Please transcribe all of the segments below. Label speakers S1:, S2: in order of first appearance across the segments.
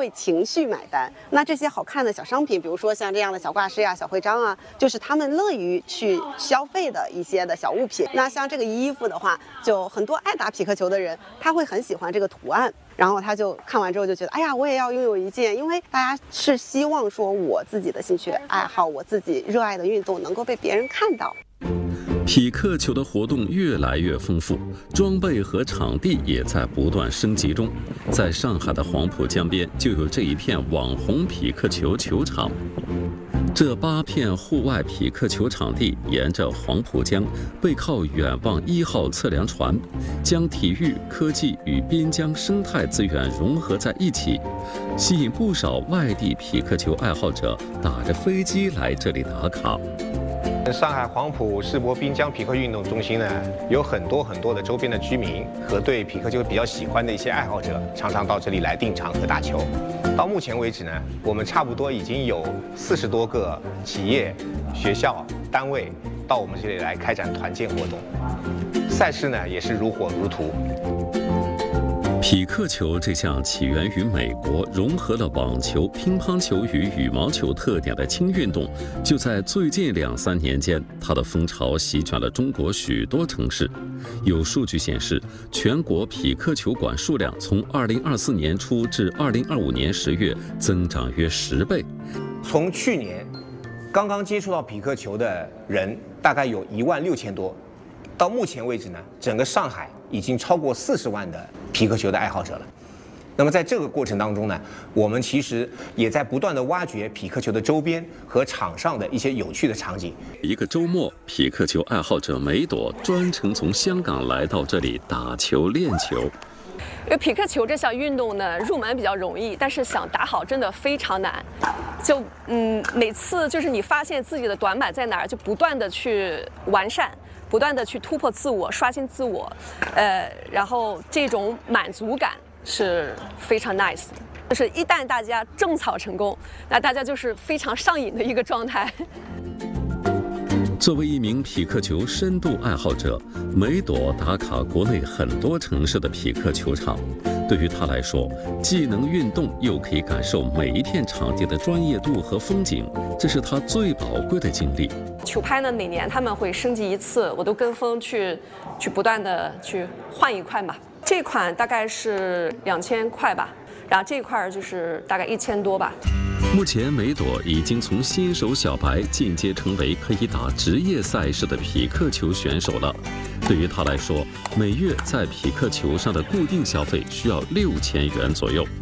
S1: 为情绪买单。那这些好看的小商品，比如说像这样的小挂饰呀、小徽章啊，就是他们乐于去消费的一些的小物品。那像这个衣服的话，就很多爱打匹克球的人，他会很喜欢这个图案。然后他就看完之后就觉得，哎呀，我也要拥有一件，因为大家是希望说我自己的兴趣爱好，我自己热爱的运动能够被别人看到。
S2: 匹克球的活动越来越丰富，装备和场地也在不断升级中。在上海的黄浦江边就有这一片网红匹克球球场。这8片户外匹克球场地沿着黄浦江，背靠远望1号测量船，将体育、科技与滨江生态资源融合在一起，吸引不少外地匹克球爱好者打着飞机来这里打卡。
S3: 上海黄浦世博滨江匹克运动中心呢，有很多的周边的居民和对匹克球比较喜欢的一些爱好者，常常到这里来订场和打球。到目前为止呢，我们差不多已经有40多个企业、学校、单位到我们这里来开展团建活动，赛事呢也是如火如荼。
S2: 匹克球这项起源于美国，融合了网球、乒乓球与羽毛球特点的轻运动，就在最近2、3年间，它的风潮席卷了中国许多城市。有数据显示，全国匹克球馆数量从2024年初至2025年10月增长约10倍。
S3: 从去年刚刚接触到匹克球的人大概有16000多，到目前为止呢，整个上海已经超过40万的匹克球的爱好者了。那么在这个过程当中呢，我们其实也在不断的挖掘匹克球的周边和场上的一些有趣的场景。
S2: 一个周末，匹克球爱好者梅朵专程从香港来到这里打球练球。
S4: 因为匹克球这项运动呢，入门比较容易，但是想打好真的非常难。就每次就是你发现自己的短板在哪儿，就不断的去完善，不断的去突破自我，刷新自我，然后这种满足感是非常 nice 的。就是一旦大家种草成功，那大家就是非常上瘾的一个状态。
S2: 作为一名匹克球深度爱好者，梅朵打卡国内很多城市的匹克球场。对于他来说，既能运动，又可以感受每一片场地的专业度和风景，这是他最宝贵的经历。
S4: 球拍呢，每年他们会升级一次，我都跟风去不断的去换一块嘛。这款大概是2000块吧，然后这块就是大概1000多吧。
S2: 目前，梅朵已经从新手小白进阶成为可以打职业赛事的匹克球选手了。对于他来说，每月在匹克球上的固定消费需要6000元左右。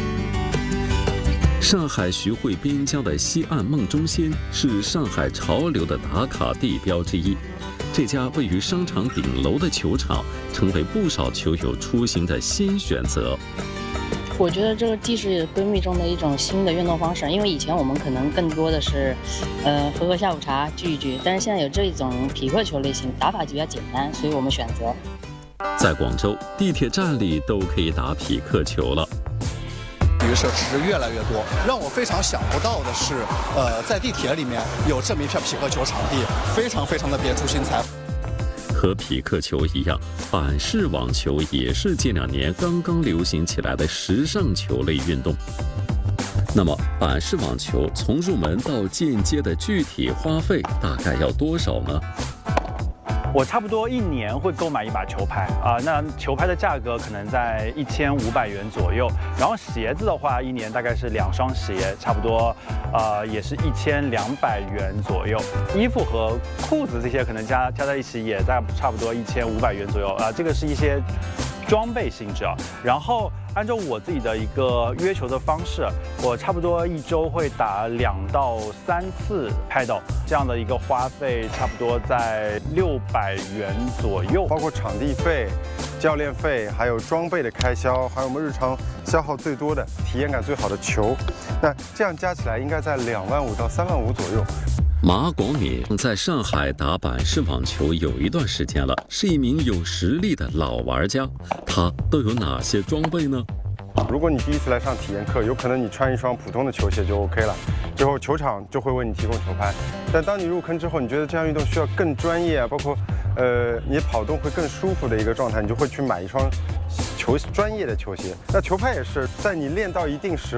S2: 上海徐汇滨江的西岸梦中心是上海潮流的打卡地标之一。这家位于商场顶楼的球场，成为不少球友出行的新选择。
S5: 我觉得这个既是闺蜜中的一种新的运动方式，因为以前我们可能更多的是，喝下午茶聚一聚，但是现在有这种匹克球类型，打法就比较简单，所以我们选择。
S2: 在广州，地铁站里都可以打匹克球了。
S6: 体育设施越来越多，让我非常想不到的是，在地铁里面有这么一片匹克球场地，非常的别出心裁。
S2: 和匹克球一样，板式网球也是近2年刚刚流行起来的时尚球类运动。那么，板式网球从入门到进阶的具体花费大概要多少呢？
S7: 我差不多1年会购买一把球拍那球拍的价格可能在1500元左右，然后鞋子的话，1年大概是2双鞋，差不多也是1200元左右。衣服和裤子这些可能加在一起也在差不多1500元左右这个是一些装备性质然后按照我自己的一个约球的方式，我差不多1周会打2到3次paddle，这样的一个花费差不多在600元左右，
S8: 包括场地费、教练费，还有装备的开销，还有我们日常消耗最多的、体验感最好的球。那这样加起来应该在2万5到3万5左右。
S2: 马广敏在上海打板式网球有一段时间了，是一名有实力的老玩家。他都有哪些装备呢？
S8: 如果你第一次来上体验课，有可能你穿一双普通的球鞋就 OK 了，之后球场就会为你提供球拍。但当你入坑之后，你觉得这项运动需要更专业包括你跑动会更舒服的一个状态，你就会去买一双专业的球鞋。那球拍也是，在你练到一定时